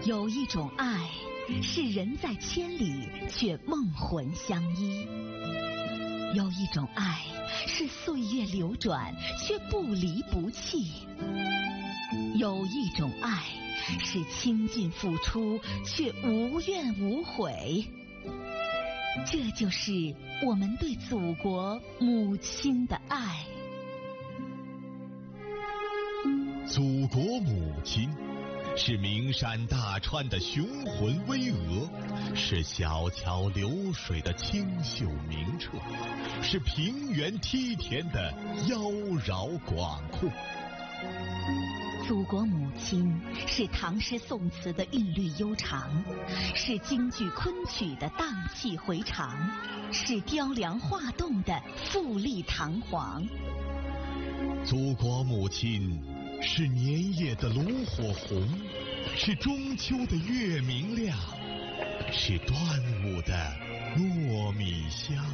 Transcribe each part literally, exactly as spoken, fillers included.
有一种爱，是人在千里却梦魂相依；有一种爱，是岁月流转却不离不弃；有一种爱，是倾尽付出却无怨无悔。这就是我们对祖国母亲的爱。 祖国母亲是名山大川的雄浑巍峨，是小桥流水的清秀明澈，是平原梯田的妖娆广阔。 祖国母亲是唐诗宋词的韵律悠长，是京剧昆曲的荡气回肠，是雕梁画栋的富丽堂皇。 祖国母亲是年夜的炉火红，是中秋的月明亮，是端午的糯米香。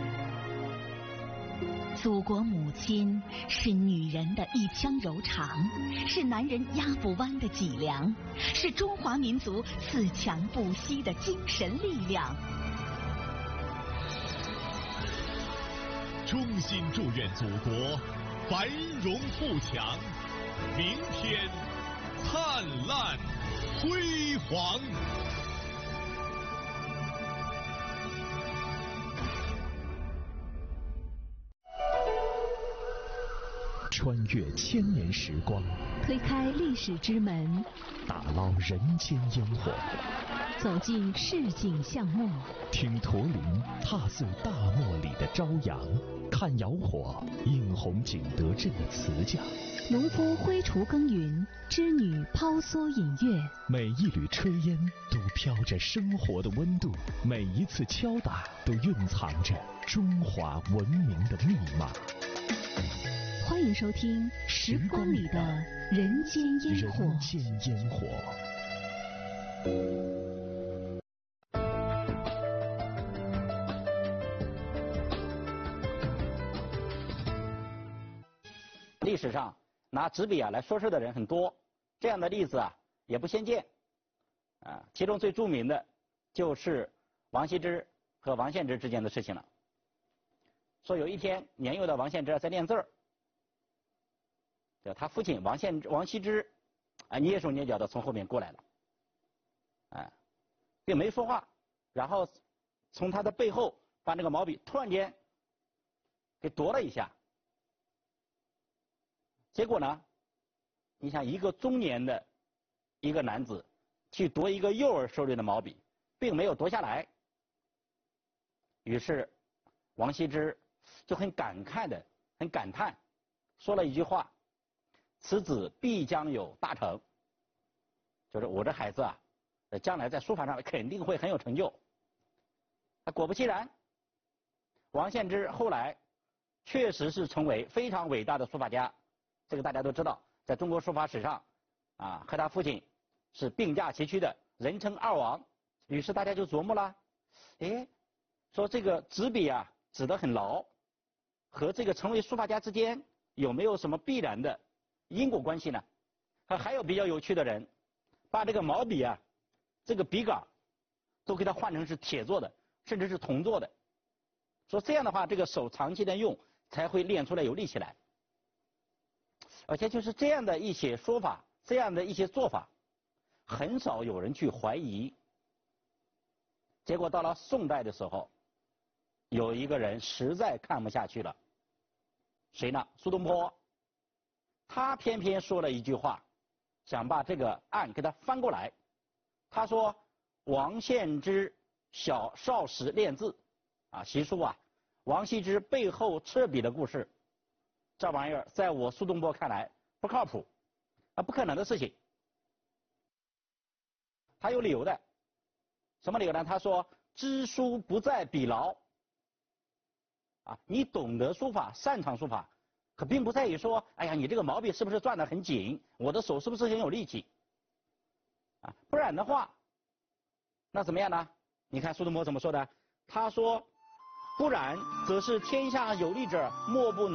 祖国母亲是女人的一腔柔肠，是男人压不弯的脊梁，是中华民族自强不息的精神力量。 衷心祝愿祖国繁荣富强，明天灿烂辉煌。 穿越千年时光， 推开历史之门， 打捞人间烟火， 走进市井巷陌， 听驼铃踏碎大漠里的朝阳，看窑火映红景德镇的瓷匠， 农夫挥锄耕耘，织女抛梭引月。 每一缕炊烟都飘着生活的温度，每一次敲打都蕴藏着中华文明的密码。 欢迎收听《时光里的人间烟火》。 人间烟火。 历史上拿纸笔啊来说事的人很多，这样的例子啊也不鲜见啊。其中最著名的就是王羲之和王献之之间的事情了。说有一天，年幼的王献之在练字儿。他父亲王献王羲之啊蹑手蹑脚的从后面过来了，啊，并没说话，然后从他的背后把那个毛笔突然间给夺了一下。结果呢，你想一个中年的一个男子去夺一个幼儿手里的毛笔，并没有夺下来。于是王羲之就很感慨的、很感叹，说了一句话：“此子必将有大成。”就是我这孩子啊，将来在书法上肯定会很有成就。那果不其然，王献之后来确实是成为非常伟大的书法家。这个大家都知道，在中国书法史上，啊，和他父亲是并驾齐驱的，人称二王。于是大家就琢磨了，哎，说这个纸笔啊，指得很牢，和这个成为书法家之间有没有什么必然的因果关系呢？还还有比较有趣的人，把这个毛笔啊，这个笔杆都给它换成是铁做的，甚至是铜做的。说这样的话，这个手长期的用才会练出来有力气来。而且就是这样的一些说法，这样的一些做法，很少有人去怀疑。结果到了宋代的时候，有一个人实在看不下去了，谁呢？苏东坡。他偏偏说了一句话，想把这个案给他翻过来。他说王献之小少时练字啊，习书啊，王羲之背后撤笔的故事，这玩意儿在我苏东坡看来不靠谱，啊，不可能的事情。他有理由的，什么理由呢？他说知书不在笔牢。啊，你懂得书法，擅长书法，可并不在于说，哎呀，你这个毛笔是不是攥得很紧，我的手是不是很有力气，啊，不然的话，那怎么样呢？你看苏东坡怎么说的？他说，不然则是天下有力者莫不能。